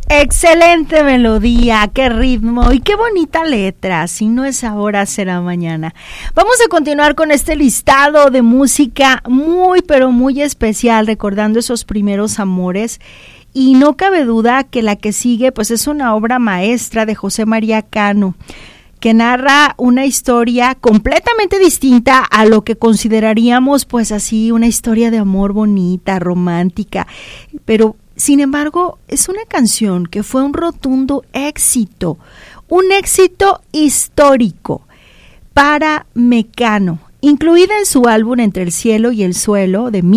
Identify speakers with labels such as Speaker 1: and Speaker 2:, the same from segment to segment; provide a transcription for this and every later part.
Speaker 1: Excelente melodía, qué ritmo y qué bonita letra. Si no es ahora, será mañana. Vamos a continuar con este listado de música muy, pero muy especial, recordando esos primeros amores. Y no cabe duda que la que sigue, pues es una obra maestra de José María Cano, que narra una historia completamente distinta a lo que consideraríamos, pues así, una historia de amor bonita, romántica, pero sin embargo, es una canción que fue un rotundo éxito, un éxito histórico para Mecano. Incluida en su álbum Entre el cielo y el suelo de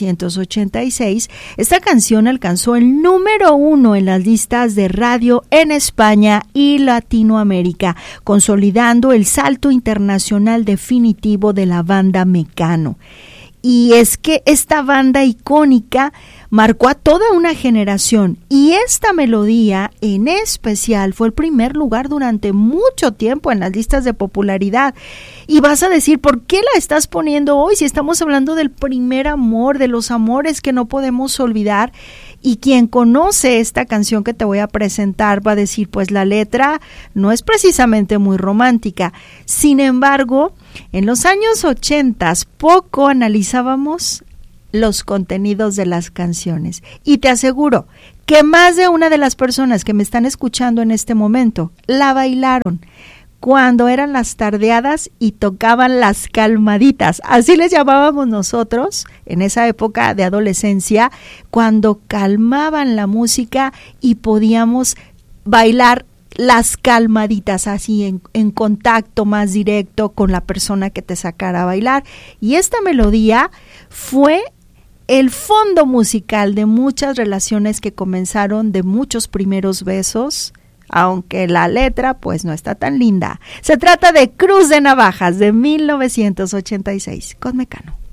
Speaker 1: 1986, esta canción alcanzó el número 1 en las listas de radio en España y Latinoamérica, consolidando el salto internacional definitivo de la banda Mecano. Y es que esta banda icónica marcó a toda una generación y esta melodía en especial fue el primer lugar durante mucho tiempo en las listas de popularidad. Y vas a decir, ¿por qué la estás poniendo hoy si estamos hablando del primer amor, de los amores que no podemos olvidar? Y quien conoce esta canción que te voy a presentar va a decir, pues la letra no es precisamente muy romántica. Sin embargo, en los años 80 poco analizábamos los contenidos de las canciones. Y te aseguro que más de una de las personas que me están escuchando en este momento la bailaron cuando eran las tardeadas y tocaban las calmaditas, así les llamábamos nosotros en esa época de adolescencia, cuando calmaban la música y podíamos bailar las calmaditas, así en contacto más directo con la persona que te sacara a bailar. Y esta melodía fue el fondo musical de muchas relaciones que comenzaron de muchos primeros besos, aunque la letra pues no está tan linda. Se trata de Cruz de Navajas de 1986 con Mecano.